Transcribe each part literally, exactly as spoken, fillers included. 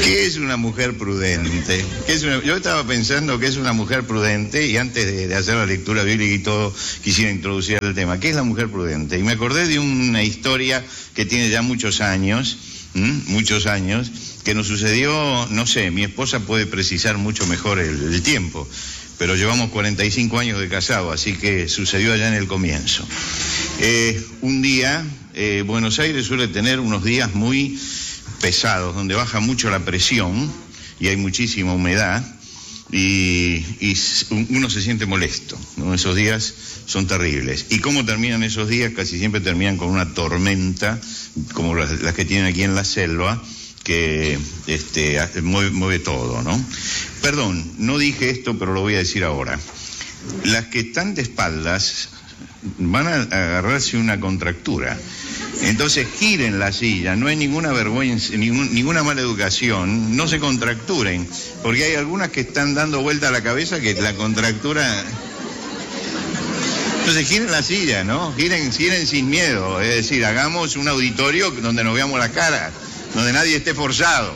¿Qué es una mujer prudente? ¿Qué es una... Yo estaba pensando que es una mujer prudente y antes de, de hacer la lectura bíblica y todo quisiera introducir el tema. ¿Qué es la mujer prudente? Y me acordé de una historia que tiene ya muchos años, ¿m? muchos años, que nos sucedió, no sé, mi esposa puede precisar mucho mejor el, el tiempo, pero llevamos cuarenta y cinco años de casado, así que sucedió allá en el comienzo. Eh, un día, eh, Buenos Aires suele tener unos días muy pesados, donde baja mucho la presión y hay muchísima humedad y, y uno se siente molesto, ¿no? Esos días son terribles. ¿Y cómo terminan esos días? Casi siempre terminan con una tormenta, como las, las que tienen aquí en la selva, que este, mueve, mueve todo, ¿no? Perdón, no dije esto, pero lo voy a decir ahora. Las que están de espaldas van a agarrarse una contractura. Entonces giren la silla, no hay ninguna vergüenza, ningún, ninguna mala educación, no se contracturen, porque hay algunas que están dando vuelta a la cabeza que la contractura... Entonces giren la silla, ¿no? Giren, giren sin miedo, es decir, hagamos un auditorio donde nos veamos la cara, donde nadie esté forzado.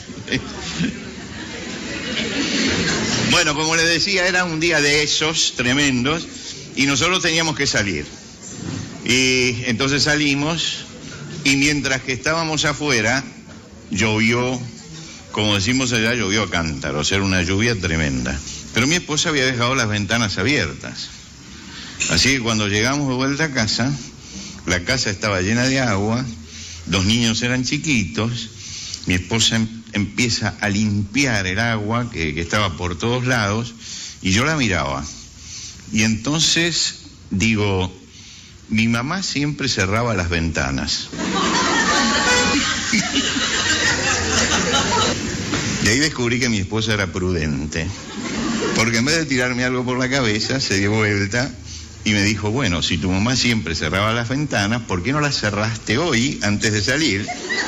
Bueno, como les decía, era un día de esos tremendos y nosotros teníamos que salir. Y entonces salimos y mientras que estábamos afuera, llovió, como decimos allá, llovió a cántaros, era una lluvia tremenda. Pero mi esposa había dejado las ventanas abiertas. Así que cuando llegamos de vuelta a casa, la casa estaba llena de agua, los niños eran chiquitos, mi esposa em- empieza a limpiar el agua que, que estaba por todos lados y yo la miraba. Y entonces digo... Mi mamá siempre cerraba las ventanas. Y ahí descubrí que mi esposa era prudente. Porque en vez de tirarme algo por la cabeza, se dio vuelta y me dijo, bueno, si tu mamá siempre cerraba las ventanas, ¿por qué no las cerraste hoy antes de salir?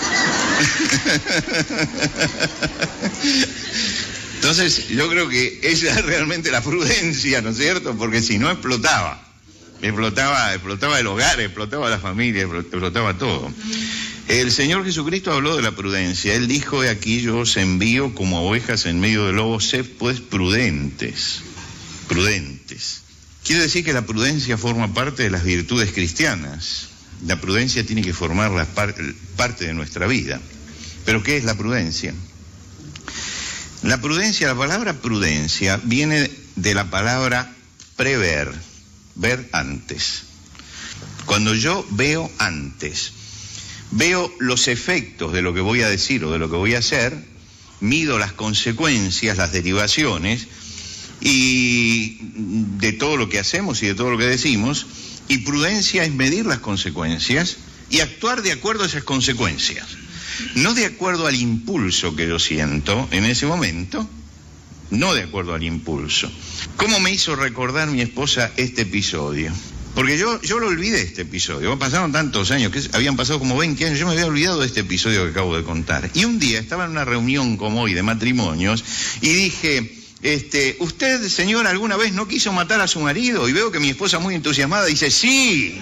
Entonces, yo creo que esa es realmente la prudencia, ¿no es cierto? Porque si no, explotaba. Explotaba, explotaba el hogar, explotaba la familia, explotaba todo. El Señor Jesucristo habló de la prudencia. Él dijo, he aquí yo os envío como ovejas en medio de lobos, sed pues prudentes, prudentes. Quiere decir que la prudencia forma parte de las virtudes cristianas. La prudencia tiene que formar la par- parte de nuestra vida. ¿Pero qué es la prudencia? La prudencia, la palabra prudencia viene de la palabra prever. Ver antes. Cuando yo veo antes, veo los efectos de lo que voy a decir o de lo que voy a hacer, mido las consecuencias, las derivaciones y de todo lo que hacemos y de todo lo que decimos, y prudencia es medir las consecuencias y actuar de acuerdo a esas consecuencias, no de acuerdo al impulso que yo siento en ese momento, no de acuerdo al impulso. ¿Cómo me hizo recordar mi esposa este episodio? Porque yo, yo lo olvidé este episodio, pasaron tantos años, que habían pasado como veinte años, yo me había olvidado de este episodio que acabo de contar. Y un día estaba en una reunión como hoy de matrimonios y dije, este, ¿usted, señora, alguna vez no quiso matar a su marido? Y veo que mi esposa muy entusiasmada dice, ¡sí!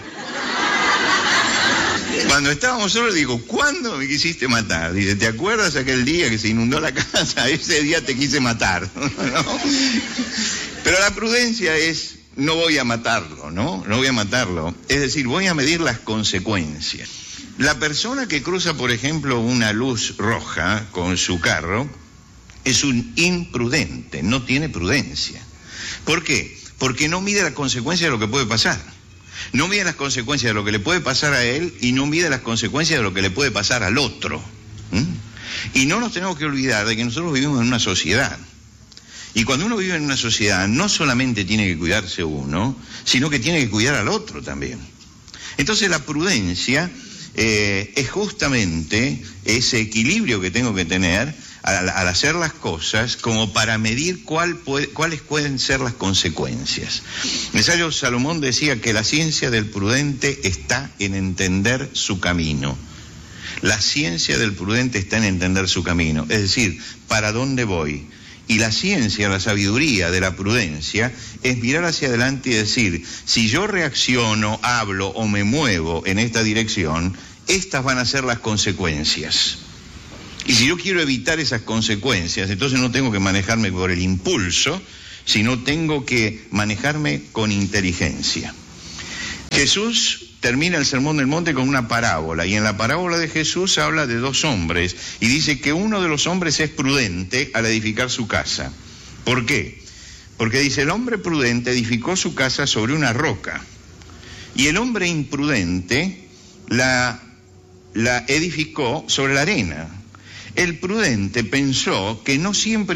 Cuando estábamos solos digo, ¿cuándo me quisiste matar? Dice, ¿te acuerdas aquel día que se inundó la casa? Ese día te quise matar, ¿no? Pero la prudencia es, no voy a matarlo, ¿no? No voy a matarlo. Es decir, voy a medir las consecuencias. La persona que cruza, por ejemplo, una luz roja con su carro es un imprudente, no tiene prudencia. ¿Por qué? Porque no mide las consecuencias de lo que puede pasar. No mide las consecuencias de lo que le puede pasar a él y no mide las consecuencias de lo que le puede pasar al otro. ¿Mm? Y no nos tenemos que olvidar de que nosotros vivimos en una sociedad. Y cuando uno vive en una sociedad, no solamente tiene que cuidarse uno, sino que tiene que cuidar al otro también. Entonces la prudencia eh, es justamente ese equilibrio que tengo que tener al, al hacer las cosas como para medir cuál puede, cuáles pueden ser las consecuencias. El sabio Salomón decía que la ciencia del prudente está en entender su camino. La ciencia del prudente está en entender su camino, es decir, ¿para dónde voy? Y la ciencia, la sabiduría de la prudencia es mirar hacia adelante y decir, si yo reacciono, hablo o me muevo en esta dirección, estas van a ser las consecuencias. Y si yo quiero evitar esas consecuencias, entonces no tengo que manejarme por el impulso, sino tengo que manejarme con inteligencia. Jesús termina el Sermón del Monte con una parábola, y en la parábola de Jesús habla de dos hombres, y dice que uno de los hombres es prudente al edificar su casa. ¿Por qué? Porque dice, el hombre prudente edificó su casa sobre una roca, y el hombre imprudente la, la edificó sobre la arena. El prudente pensó que no siempre